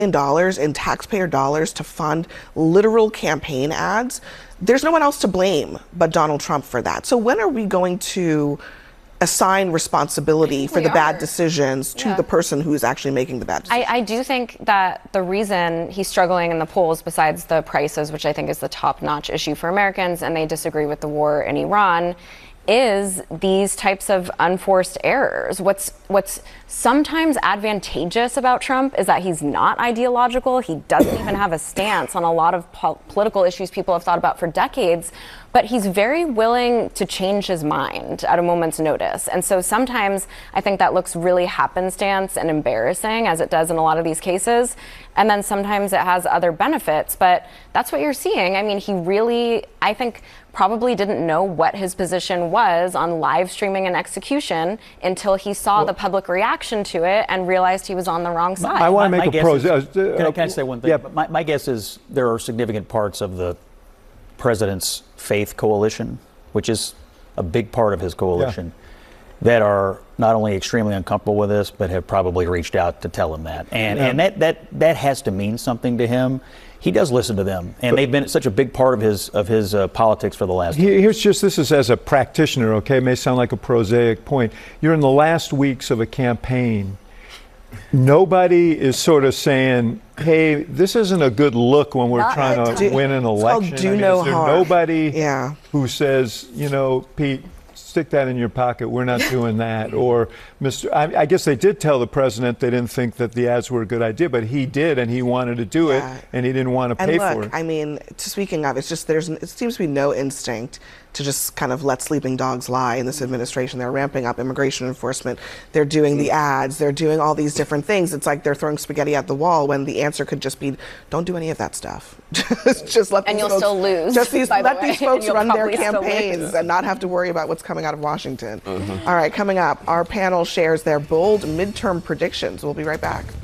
dollars in taxpayer dollars to fund literal campaign ads, there's no one else to blame but Donald Trump for that. So when are we going to assign responsibility for the bad decisions to the person who's actually making the bad decisions? I do think that the reason he's struggling in the polls, besides the prices, which I think is the top-notch issue for Americans, and they disagree with the war in Iran, is these types of unforced errors. What's sometimes advantageous about Trump is that he's not ideological. He doesn't even have a stance on a lot of political issues people have thought about for decades, but he's very willing to change his mind at a moment's notice. And so sometimes I think that looks really happenstance and embarrassing, as it does in a lot of these cases. And then sometimes it has other benefits, but that's what you're seeing. I mean, he really, I think, probably didn't know what his position was on live streaming and execution until he saw the public reaction to it and realized he was on the wrong side. I want to make a pros. Can I say one thing? Yeah. My guess is there are significant parts of the president's faith coalition, which is a big part of his coalition, that are not only extremely uncomfortable with this, but have probably reached out to tell him that. And that has to mean something to him. He does listen to them, and they've been such a big part of his politics for the last year. Here's just, this is as a practitioner, okay? It may sound like a prosaic point. You're in the last weeks of a campaign. Nobody is sort of saying, hey, this isn't a good look when we're trying to win an election. Do no harm. Nobody who says, you know, Pete, stick that in your pocket, we're not doing that. Or, I guess they did tell the president they didn't think that the ads were a good idea, but he did, and he wanted to do it, and he didn't want to pay for it. I mean, speaking of, it's just it seems to be no instinct to just kind of let sleeping dogs lie in this administration. They're ramping up immigration enforcement. They're doing the ads. They're doing all these different things. It's like they're throwing spaghetti at the wall when the answer could just be, don't do any of that stuff. just let and these you'll folks, still lose. Just let these folks run their campaigns and not have to worry about what's coming out of Washington. All right, coming up, our panel shares their bold midterm predictions. We'll be right back.